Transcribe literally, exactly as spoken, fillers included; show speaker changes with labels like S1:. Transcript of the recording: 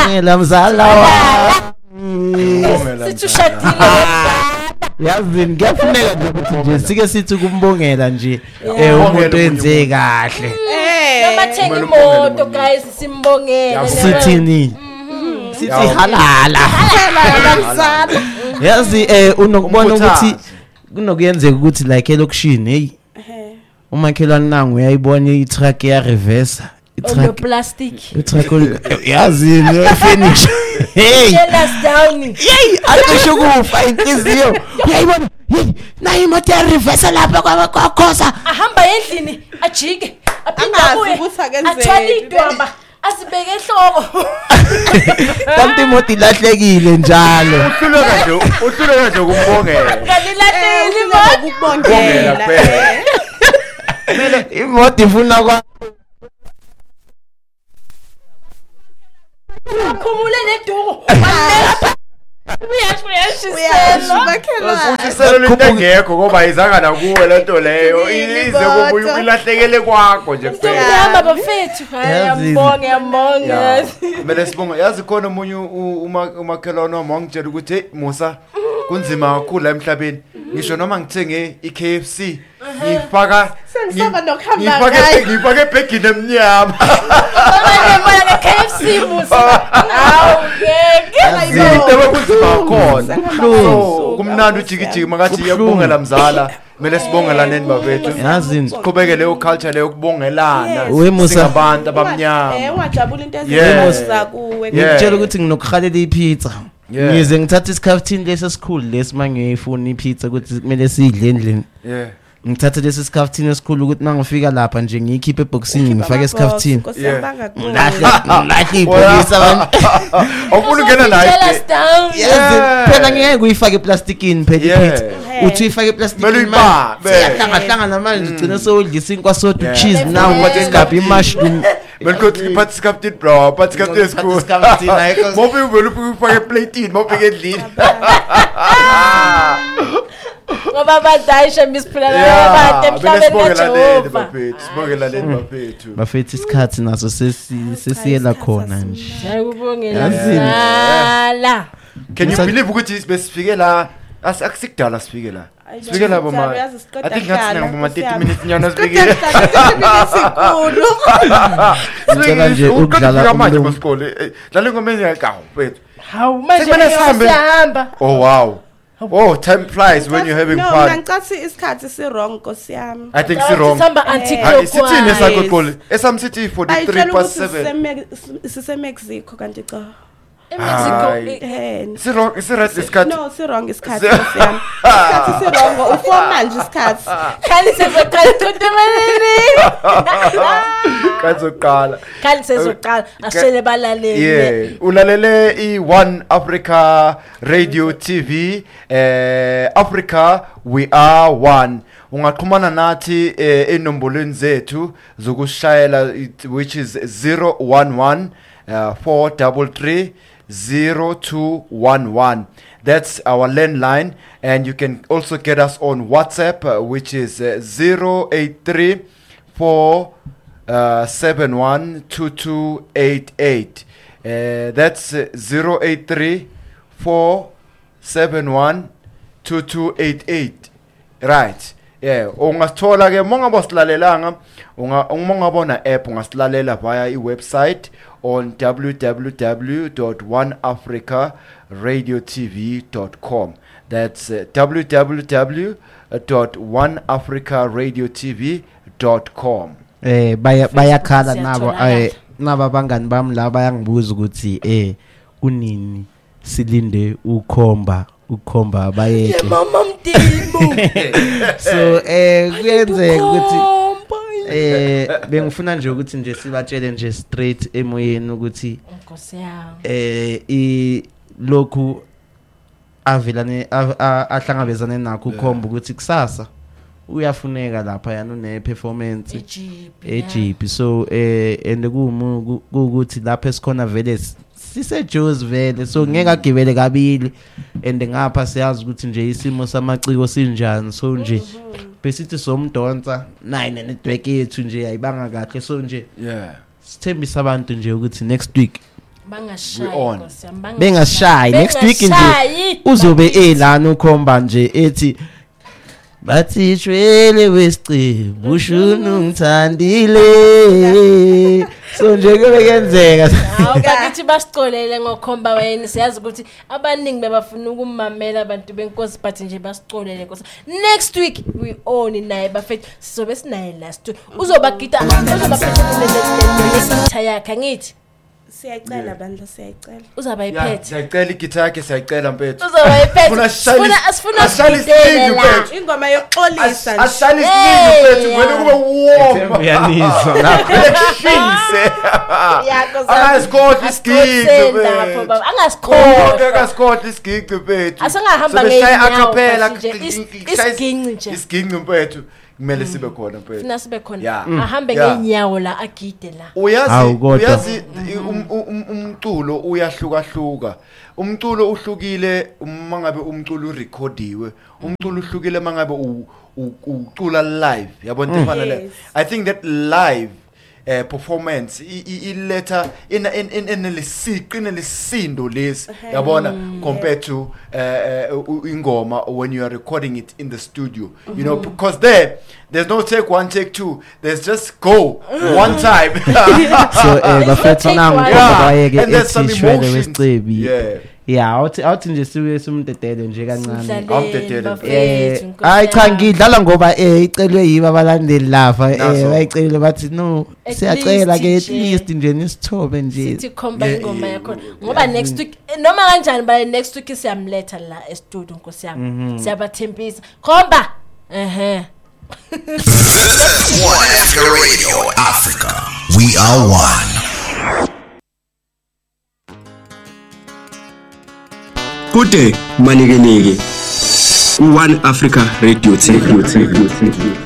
S1: Ngibongela mzala wami.
S2: Sithushadile.
S1: Yazi ngiyafuneka nje ukuthi nje sike sithi kumbongela nje eh umuntu enze kahle.
S2: Noma thenga imoto guys simbongela.
S1: Sithini? Sithi halala.
S2: Halala mzala.
S1: Yazi eh unokubona ukuthi kunokuyenzeka ukuthi like elokushini hey umakhelwane nangu uyayibona i-truck ya reverse
S2: i-truck plastic
S1: i-truck yazi finish hey
S2: us down
S1: hey akusho kufa inhliziyo uyayibona hey nayi imoto ya reverse lapha kwakhosa
S2: ahamba endlini ajike aphinda kuye athwala idwaba asibeke ehloko
S1: kanti imoto ilahlekile njalo
S3: uhluleka nje uhluleka nje ukumbongela
S2: ngalilahlekile imoto
S3: ukubongela
S1: Mele imoto ifuna kwa
S2: khumule neduku uyashuyashisela
S3: bakhelana usiselo lentengekho ngoba izanga nakuwe lento leyo ize kubuye uyilahlekele kwakho nje kuphela
S2: ngiyamba bafethu ayambonge yambonge
S3: mele sibonga yazi khona umunye umakhelwane wami wangitshela ukuthi hey Musa kunzima kakhulu la emhlabeni ngisho noma ngithenge i-K F C ngifaka
S2: sengisaba nokuhamba
S3: ngayo ngifake ebhegini emnyama
S2: abanye bona K F C Musa awu ngeke
S3: ngitaba kunzima khona kumnandi ujikijiki makathi uyabongela mzala mele sibongelane bafethu
S1: yazi
S3: siqhubeke leyo culture leyo kubongelana
S1: we Musa
S3: abantu abamnyama
S2: eh wajabula into ezimusa kuwe
S1: ngitshela ukuthi nginokuhalela ipizza ngize ngithatha isikhaftini lesi esikhulu lesi mangiyifuna ipizza ukuthi kumele sidle endlini
S3: yeah
S1: ngithatha lesi sikhaftini esikhulu ukuthi mangifika lapha nje ngiyikhiphe eboxini ngifake isikhaftini lahle lahle ibhokisi abantu
S3: awufuna ukena la
S1: yazi phela ngeke uyifake eplastikini phela ipizza uthi uyifake eplastikini siyahlanga hlangana manje ugcina sewudlisa inkwasoda cheese nawo kwathi isigaba imushroom
S3: Melkothi iphathi isikhaftini bro phathi isikhaftini esikhulu mobe uvela ufake eplateini mobe endlini
S2: ngoba badayisha misiphila abantu emhlabeni kaJehova
S3: bafethu sibongelaleni bafethu
S1: bafethu isikhathi naso sesiyela khona nje
S2: ayakubongela sala
S3: can you believe ukuthi besifike la akusikudala sifike la sifike la boma I think ngathi ngoma thirty minutes nyana sifikile
S2: sikhulu
S1: ngicela nje ukudlala
S3: manje masikole dlala ingoma engakawu mfethu
S2: hawu manje siyahamba
S3: oh wow oh time flies when you're having
S4: no,
S3: fun
S4: no ngicathi isikhathi si wrong Nkosi yami
S3: I think si wrong
S2: sihamba anti-clockwise
S3: isithini esakho Xoli esam sithi forty-three past seven
S4: sise Mexico kanti cha
S2: eMexico
S3: si wrong si right isikhathi
S4: no si wrong isikhathi Nkosi yami isikhathi si wrong ufo manje isikhathi
S2: khali sezoqala totemeleni
S3: kazoqala
S2: khali sezoqala asele balalele
S3: yeah ulalele i One Africa Radio T V eh Africa we are one ungaxhumana nathi enombolweni zethu zokushayela which is zero one one four three three zero two one one. That's our landline, and you can also get us on WhatsApp uh, which is uh, zero eight three four seven one two two eight eight. Uh, that's uh, zero eight three four seven one two two eight eight. Right. Yeah, ungasithola ke mongabo silalelanga unga ungabona app ungasilalela via i-website on w w w dot one africa radio t v dot com. That's uh, w w w dot one africa radio t v dot com.
S1: Eh baya bayakhala nabo eh naba bangani bami la bayangibuza ukuthi eh kunini silinde ukhomba ukhomba bayeke
S2: mama mdimu
S1: so eh kuyenzeka ukuthi eh bengifuna nje ukuthi nje sibatshele nje straight emoyeni ukuthi
S2: Nkosi yami
S1: eh i lokhu avelane ahlangabezane nakho ukhomba ukuthi kusasa uyafuneka lapha yana une performance ejipi so eh ende kumu ukuthi lapha esikhona vele sise Joes vele so ngeke agibele kabili ende ngapha siyazi ukuthi nje isimo samaciko sinjani so nje besithi somdonsa nayi network yethu nje ayibanga kahle so nje
S3: yeah
S1: sithembisa abantu nje ukuthi next week
S2: bangashayi
S1: bengashayi next week nje uzobe elana ukhomba nje ethi bathi shwele wesicebu ushunu ngithandile so nje kube kenzeka
S2: awukathi basicolele ngokhomba wena siyazi ukuthi abaningi bebafuna ukumamela abantu benkosi but nje basicolele nkosi next week we own naye bafethu sizobe sinaye last uzobagida uzobaphethe le yakhe ngithi
S4: siyacela bandla siyacela
S2: uzaba iphethe
S3: siyacela igitha yakhe siyacela mfethu
S2: uzaba iphethe sifuna asifuna
S3: isiphethu
S4: ingoma yoxolisa nje
S3: asali isiphethu mfethu wena kube warm
S1: uyanizwa lapho
S3: shise angasikhohle isigigi
S2: lapho angasikhohle
S3: angasikhohle isigigi mfethu
S2: asingahamba
S3: ngeshaya acapella
S2: isigigi nje
S3: isigigi mfethu kumele sibe khona mfethu
S2: funa sibe khona ahambe ngenyawo la agide la
S3: uyazi uyazi umculo uyahlukahluka umculo uhlukile mangabe umculo urecordiwe umculo uhlukile mangabe ucula live yabona efana le I think that live uh, performance iletha in in in lesiqine lesindo lesi yabona compared to uh, ingoma when you are recording it in the studio you know because there there's no take one take two there's just go one time
S1: so eh bafethu nangu bayeke ethi shwele wesicebi
S3: yeah
S1: yeah awuthi awuthi nje siwe sumdedele nje kancane
S3: awudedele
S1: eh hayi cha ngidlala ngoba eh icelwe yiba abalandeli lapha eh bayicelile bathi no siyacela ke at least nje nisithobe nje
S2: sithi khomba ingoma yakho ngoba next week noma kanjani ba next week siyamletha la e studio nkosi yami siyabathembisa khomba ehe
S5: One Africa Radio Africa. We are one. Kude manikenike. One Africa Radio T V.